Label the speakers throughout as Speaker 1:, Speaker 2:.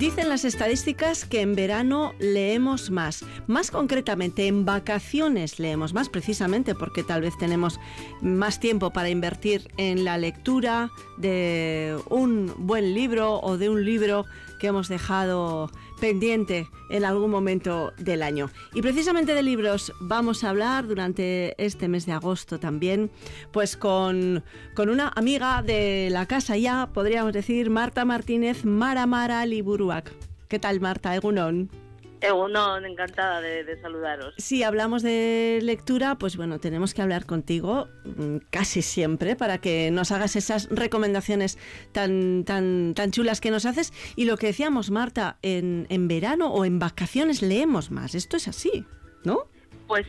Speaker 1: Dicen las estadísticas que en verano leemos más. Más concretamente, en vacaciones leemos más, precisamente porque tal vez tenemos más tiempo para invertir en la lectura de un buen libro o de un libro que hemos dejado pendiente en algún momento del año. Y precisamente de libros vamos a hablar durante este mes de agosto también, pues con una amiga de la casa ya, podríamos decir, Marta Martínez, Mara Liburuak. ¿Qué tal, Marta? Egunon.
Speaker 2: Egunon, encantada de saludaros.
Speaker 1: Si hablamos de lectura, pues bueno, tenemos que hablar contigo casi siempre para que nos hagas esas recomendaciones tan chulas que nos haces. Y lo que decíamos, Marta, en verano o en vacaciones leemos más. Esto es así, ¿no?
Speaker 2: Pues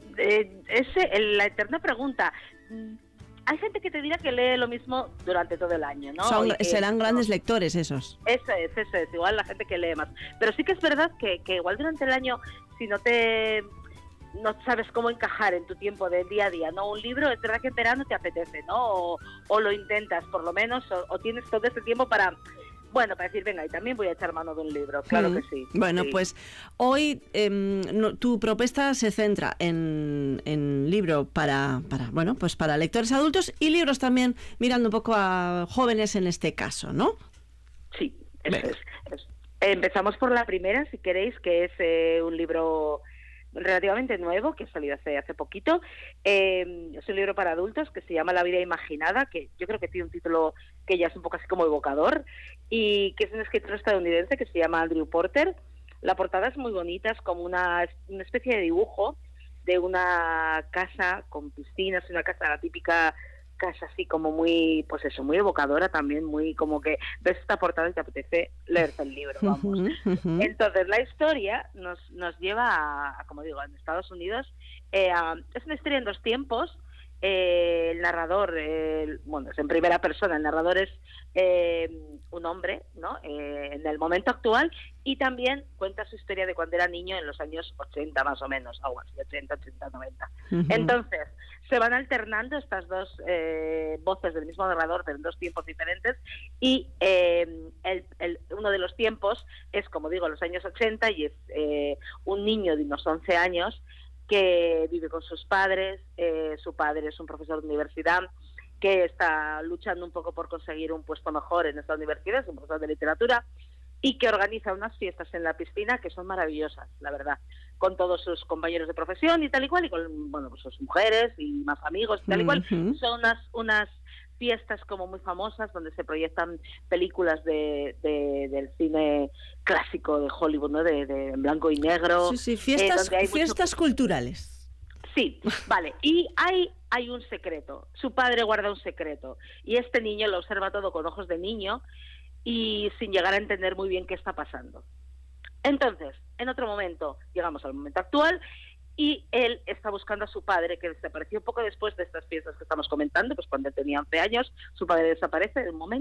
Speaker 2: la eterna pregunta. Hay gente que te dirá que lee lo mismo durante todo el año, ¿no?
Speaker 1: Serán grandes lectores esos.
Speaker 2: Eso es, igual la gente que lee más. Pero sí que es verdad que igual durante el año, si no sabes cómo encajar en tu tiempo del día a día, ¿no? Un libro, es verdad que en verano te apetece, ¿no? O lo intentas por lo menos, o tienes todo ese tiempo para decir, venga, y también voy a echar mano de un libro, claro que sí.
Speaker 1: Bueno,
Speaker 2: sí.
Speaker 1: Pues hoy tu propuesta se centra en libro para lectores adultos y libros también mirando un poco a jóvenes en este caso, ¿no?
Speaker 2: Sí, eso es. Empezamos por la primera, si queréis, que es un libro relativamente nuevo, que ha salido hace poquito. Es un libro para adultos que se llama La vida imaginada, que yo creo que tiene un título que ya es un poco así como evocador, y que es un escritor estadounidense que se llama Andrew Porter. La portada es muy bonita, es como una especie de dibujo de una casa con piscinas, una casa, la típica casa así como muy, pues eso, muy evocadora también, muy como que ves esta portada y te apetece leerte el libro, vamos. Entonces la historia nos lleva a, como digo, en Estados Unidos. Es una historia en dos tiempos. El narrador, es en primera persona, el narrador es un hombre, ¿no? En el momento actual, y también cuenta su historia de cuando era niño en los años 80 más o menos, algo así, 80, 90. Entonces, se van alternando estas dos voces del mismo narrador, de dos tiempos diferentes, y uno de los tiempos es, como digo, los años 80, y es un niño de unos 11 años que vive con sus padres. Su padre es un profesor de universidad que está luchando un poco por conseguir un puesto mejor en esta universidad, es un profesor de literatura, y que organiza unas fiestas en la piscina que son maravillosas, la verdad, con todos sus compañeros de profesión y tal y cual, y con pues sus mujeres y más amigos y tal y cual. Son unas fiestas como muy famosas donde se proyectan películas del cine clásico de Hollywood, ¿no? De en blanco y negro.
Speaker 1: Sí, fiestas culturales.
Speaker 2: Sí, vale. Y hay un secreto. Su padre guarda un secreto. Y este niño lo observa todo con ojos de niño y sin llegar a entender muy bien qué está pasando. Entonces, en otro momento, llegamos al momento actual, y él está buscando a su padre, que desapareció poco después de estas fiestas que estamos comentando, pues cuando él tenía 11 años, su padre desaparece de un momento.